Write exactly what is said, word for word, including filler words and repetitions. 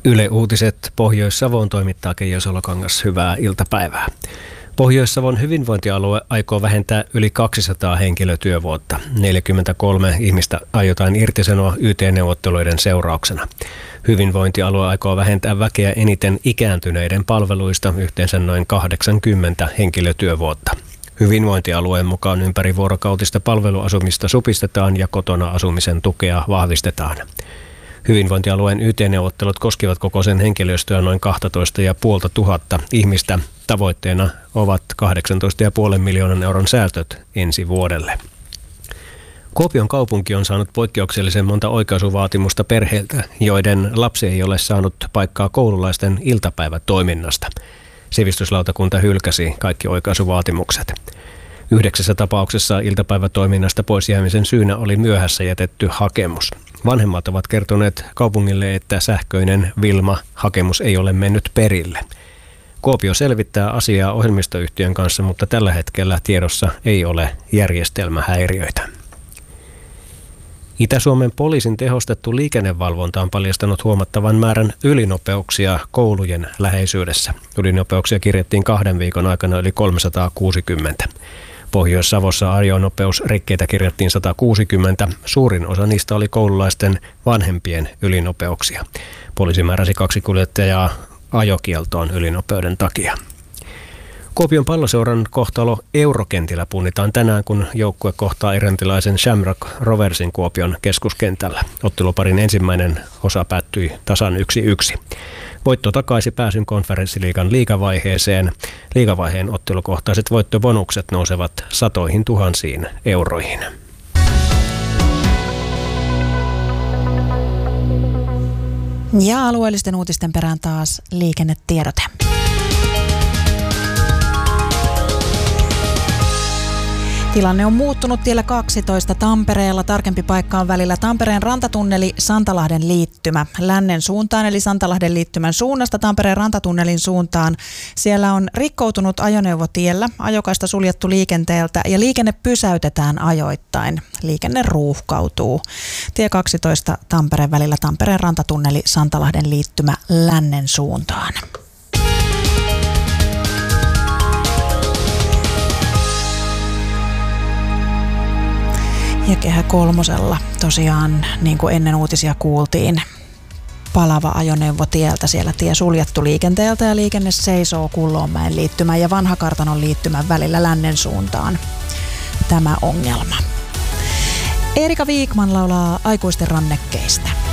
Yle Uutiset Pohjois-Savoon toimittaa Keijo Solokangas. Hyvää iltapäivää. Pohjois-Savon hyvinvointialue aikoo vähentää yli kaksisataa henkilötyövuotta. neljäkymmentäkolme ihmistä aiotaan irtisanoa Y T-neuvotteluiden seurauksena. Hyvinvointialue aikoo vähentää väkeä eniten ikääntyneiden palveluista yhteensä noin kahdeksankymmentä henkilötyövuotta. Hyvinvointialueen mukaan ympärivuorokautista palveluasumista supistetaan ja kotona asumisen tukea vahvistetaan. Hyvinvointialueen Y T-neuvottelut koskivat koko sen henkilöstöä noin kaksitoista tuhatta viisisataa ihmistä. Tavoitteena ovat kahdeksantoista pilkku viisi miljoonan euron säästöt ensi vuodelle. Kuopion kaupunki on saanut poikkeuksellisen monta oikaisuvaatimusta perheiltä, joiden lapsi ei ole saanut paikkaa koululaisten iltapäivätoiminnasta. Sivistyslautakunta hylkäsi kaikki oikaisuvaatimukset. Yhdeksässä tapauksessa iltapäivätoiminnasta pois jäämisen syynä oli myöhässä jätetty hakemus. Vanhemmat ovat kertoneet kaupungille, että sähköinen Wilma-hakemus ei ole mennyt perille. Kuopio selvittää asiaa ohjelmistoyhtiön kanssa, mutta tällä hetkellä tiedossa ei ole järjestelmähäiriöitä. Itä-Suomen poliisin tehostettu liikennevalvonta on paljastanut huomattavan määrän ylinopeuksia koulujen läheisyydessä. Ylinopeuksia kirjattiin kahden viikon aikana yli kolmesataakuusikymmentä. Pohjois-Savossa ajonopeusrikkeitä kirjattiin sata kuusikymmentä. Suurin osa niistä oli koululaisten vanhempien ylinopeuksia. Poliisi määräsi kaksi kuljettajaa ajokieltoon ylinopeuden takia. Kuopion Palloseuran kohtalo Eurokentillä punnitaan tänään, kun joukkue kohtaa irlantilaisen Shamrock Roversin Kuopion keskuskentällä. Otteluparin ensimmäinen osa päättyi tasan yksi yksi. Voitto takaisi pääsyn konferenssiliigan liigavaiheeseen. Liigavaiheen ottelukohtaiset voittobonukset nousevat satoihin tuhansiin euroihin. Ja alueellisten uutisten perään taas liikennetiedote. Tilanne on muuttunut tiellä kaksitoista Tampereella. Tarkempi paikka on välillä Tampereen rantatunneli Santalahden liittymä. Lännen suuntaan eli Santalahden liittymän suunnasta Tampereen rantatunnelin suuntaan. Siellä on rikkoutunut ajoneuvo tiellä, ajokaista suljettu liikenteeltä ja liikenne pysäytetään ajoittain. Liikenne ruuhkautuu. Tie kaksitoista Tampereen välillä Tampereen rantatunneli Santalahden liittymä lännen suuntaan. Ja Kehä kolmosella tosiaan, niin kuin ennen uutisia kuultiin, palava ajoneuvo tieltä. Siellä tie suljettu liikenteeltä ja liikenne seisoo Kulloonmäen liittymän ja Vanhakartanon liittymän välillä lännen suuntaan. Tämä ongelma. Erika Viikman laulaa aikuisten rannekkeista.